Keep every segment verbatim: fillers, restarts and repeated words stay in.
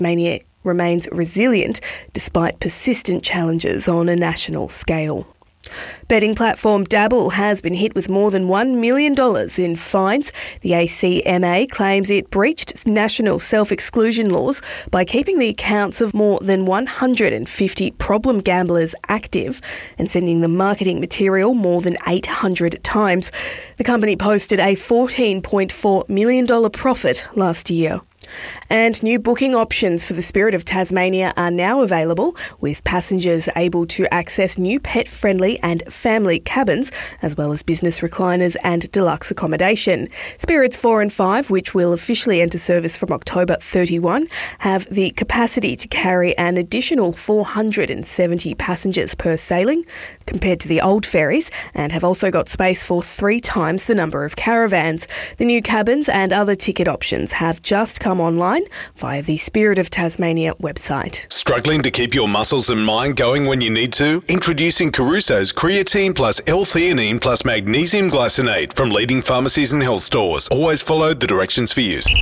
Tasmania remains resilient despite persistent challenges on a national scale. Betting platform Dabble has been hit with more than one million dollars in fines. The A C M A claims it breached national self-exclusion laws by keeping the accounts of more than one hundred fifty problem gamblers active and sending them marketing material more than eight hundred times. The company posted a fourteen point four million dollars profit last year. And new booking options for the Spirit of Tasmania are now available, with passengers able to access new pet-friendly and family cabins, as well as business recliners and deluxe accommodation. Spirits four and five, which will officially enter service from October thirty-first, have the capacity to carry an additional four hundred seventy passengers per sailing, compared to the old ferries, and have also got space for three times the number of caravans. The new cabins and other ticket options have just come online via the Spirit of Tasmania website. Struggling to keep your muscles and mind going when you need to? Introducing Caruso's Creatine plus L-theanine plus magnesium glycinate from leading pharmacies and health stores. Always follow the directions for use.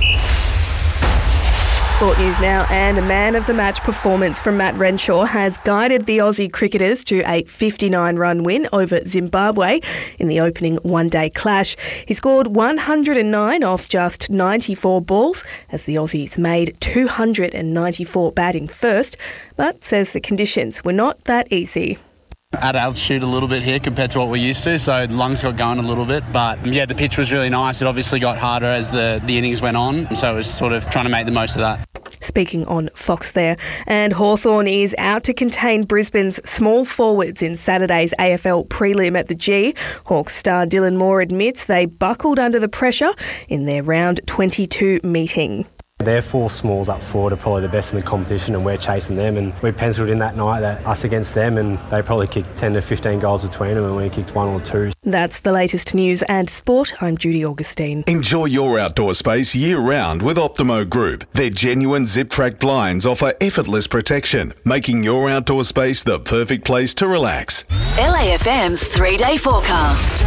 Sport news now, and a man of the match performance from Matt Renshaw has guided the Aussie cricketers to a fifty-nine run win over Zimbabwe in the opening one-day clash. He scored one hundred nine off just ninety-four balls as the Aussies made two hundred ninety-four batting first, but says the conditions were not that easy. At altitude a little bit here compared to what we're used to, so lungs got going a little bit. But yeah, the pitch was really nice. It obviously got harder as the, the innings went on, so it was sort of trying to make the most of that. Speaking on Fox there. And Hawthorn is out to contain Brisbane's small forwards in Saturday's A F L prelim at the G. Hawks star Dylan Moore admits they buckled under the pressure in their round twenty-two meeting. Their four smalls up forward are probably the best in the competition, and we're chasing them, and we penciled in that night that us against them, and they probably kicked ten to fifteen goals between them and we kicked one or two. That's the latest news and sport. I'm Judy Augustine. Enjoy your outdoor space year-round with Optimo Group. Their genuine zip-track blinds offer effortless protection, making your outdoor space the perfect place to relax. L A F M's three-day forecast.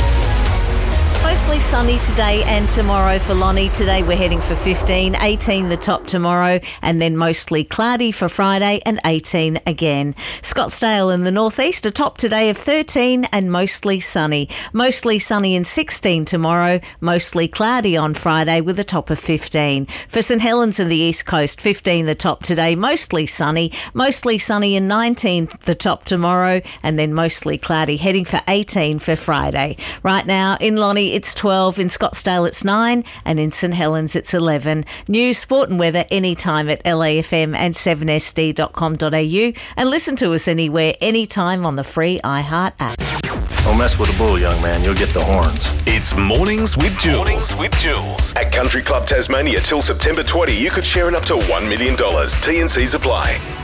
Mostly sunny today and tomorrow for Lonnie. Today we're heading for fifteen, eighteen the top tomorrow, and then mostly cloudy for Friday and eighteen again. Scottsdale in the northeast, a top today of thirteen and mostly sunny. Mostly sunny and sixteen tomorrow, mostly cloudy on Friday with a top of fifteen. For St Helens in the east coast, fifteen the top today, mostly sunny. Mostly sunny and nineteen the top tomorrow, and then mostly cloudy, heading for eighteen for Friday. Right now in Lonnie, it's twelve, in Scottsdale it's nine, and in St Helens it's eleven. News, sport and weather anytime at L A F M and seven S D dot com dot a u, and listen to us anywhere, anytime on the free iHeart app. Don't mess with a bull, young man. You'll get the horns. It's Mornings with Jules. Mornings with Jules. At Country Club Tasmania till September twentieth, you could share in up to one million dollars. T and C's apply.